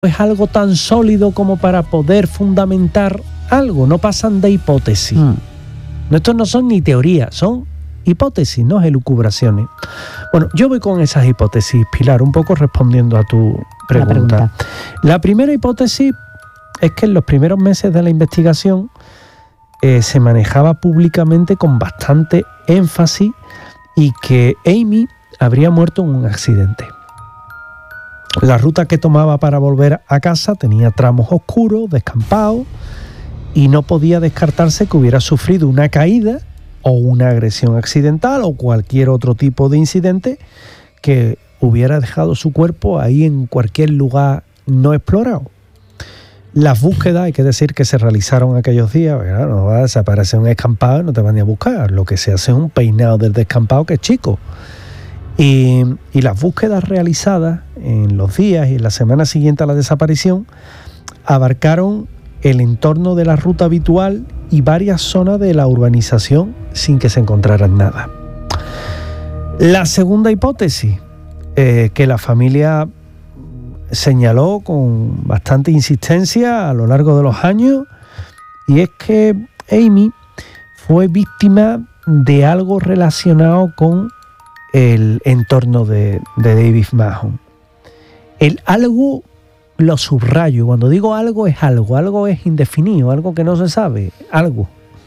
es algo tan sólido como para poder fundamentar algo, no pasan de hipótesis. Estos no son ni teorías, son hipótesis, no elucubraciones. Bueno, yo voy con esas hipótesis, Pilar, un poco respondiendo a tu pregunta. La primera hipótesis es que en los primeros meses de la investigación se manejaba públicamente con bastante énfasis y que Amy habría muerto en un accidente. La ruta que tomaba para volver a casa tenía tramos oscuros, descampados, y no podía descartarse que hubiera sufrido una caída o una agresión accidental o cualquier otro tipo de incidente que hubiera dejado su cuerpo ahí en cualquier lugar no explorado. Las búsquedas, hay que decir que se realizaron aquellos días, ¿verdad? No va a desaparecer un descampado y no te van ni a buscar. Lo que se hace es un peinado del descampado que es chico. Y las búsquedas realizadas en los días y en la semana siguiente a la desaparición abarcaron el entorno de la ruta habitual y varias zonas de la urbanización sin que se encontraran nada. La segunda hipótesis, que la familia señaló con bastante insistencia a lo largo de los años, y es que Amy fue víctima de algo relacionado con el entorno de David Mahon. El algo lo subrayo, cuando digo algo es indefinido, algo que no se sabe, algo.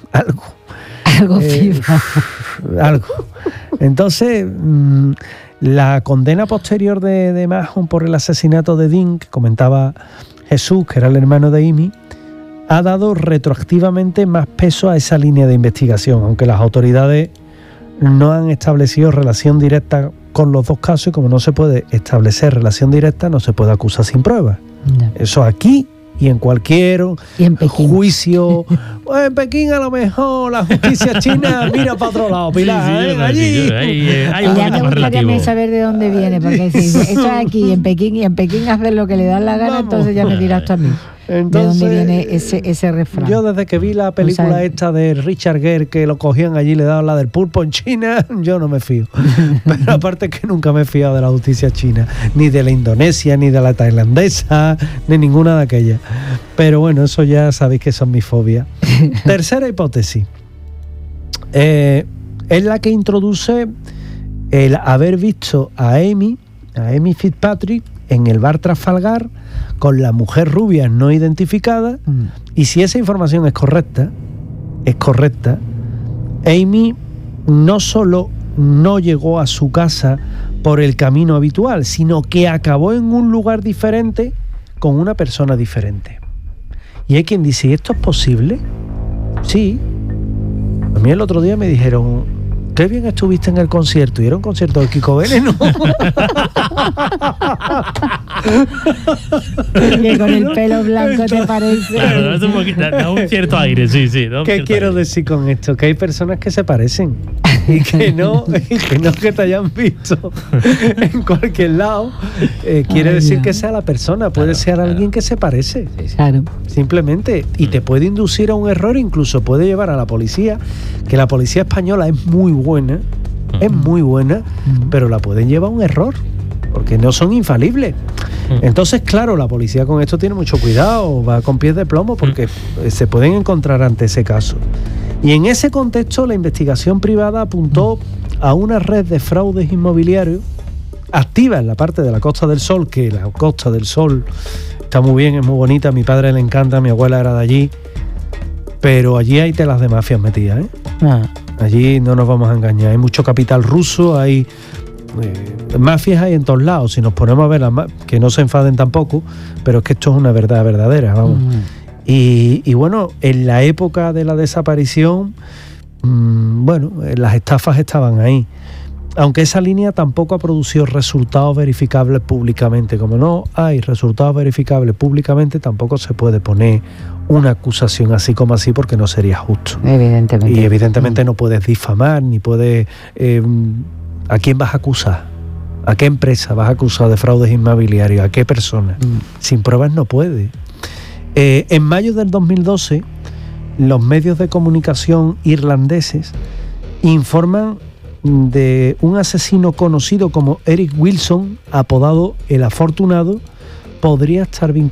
Entonces, la condena posterior de Mahon por el asesinato de Dean, que comentaba Jesús, que era el hermano de Amy, ha dado retroactivamente más peso a esa línea de investigación, aunque las autoridades no han establecido relación directa con los dos casos, y como no se puede establecer relación directa, no se puede acusar sin pruebas. No. Eso aquí y en cualquier juicio. Pues en Pekín a lo mejor la justicia china mira para otro lado, Pilar. Sí, ya me gustaría saber de dónde viene, porque si esto es aquí en Pekín, y en Pekín hacer lo que le dan la gana, entonces ya me dirás tú a mí. Entonces, ¿de dónde viene ese refrán? Yo desde que vi la película esta de Richard Gere, que lo cogían allí y le daban la del pulpo en China, yo no me fío. Pero aparte que nunca me he fiado de la justicia china, ni de la indonesia, ni de la tailandesa, ni ninguna de aquellas. Pero bueno, eso ya sabéis que son mis fobias. Tercera hipótesis. Es la que introduce el haber visto a Amy Fitzpatrick en el bar Trafalgar con la mujer rubia no identificada, y si esa información es correcta, Amy no solo no llegó a su casa por el camino habitual, sino que acabó en un lugar diferente con una persona diferente. Y hay quien dice, ¿y esto es posible? Sí. A mí el otro día me dijeron, qué bien estuviste en el concierto. Y era un concierto de Kiko Veneno. Que con el pelo blanco te parece. Da un cierto aire, sí. ¿Qué quiero decir con esto? Que hay personas que se parecen y que no que te hayan visto en cualquier lado. Quiere decir que sea la persona, puede ser alguien que se parece. Claro. Simplemente. Y te puede inducir a un error, incluso puede llevar a la policía, que la policía española es muy buena, pero la pueden llevar a un error, porque no son infalibles. Entonces, claro, la policía con esto tiene mucho cuidado, va con pies de plomo, porque se pueden encontrar ante ese caso. Y en ese contexto, la investigación privada apuntó a una red de fraudes inmobiliarios activa en la parte de la Costa del Sol, que la Costa del Sol está muy bien, es muy bonita, a mi padre le encanta, mi abuela era de allí, pero allí hay telas de mafias metidas, ¿eh? Allí no nos vamos a engañar, hay mucho capital ruso, hay mafias hay en todos lados. Si nos ponemos a ver, que no se enfaden tampoco, pero es que esto es una verdad verdadera, vamos. Y bueno, en la época de la desaparición, las estafas estaban ahí. Aunque esa línea tampoco ha producido resultados verificables públicamente. Como no hay resultados verificables públicamente, tampoco se puede poner una acusación así como así, porque no sería justo. Evidentemente. Y evidentemente no puedes difamar, ni puedes... ¿A quién vas a acusar? ¿A qué empresa vas a acusar de fraudes inmobiliarios? ¿A qué persona? Sin pruebas no puede. En mayo del 2012, los medios de comunicación irlandeses informan de un asesino conocido como Eric Wilson, apodado El Afortunado, podría estar vinculado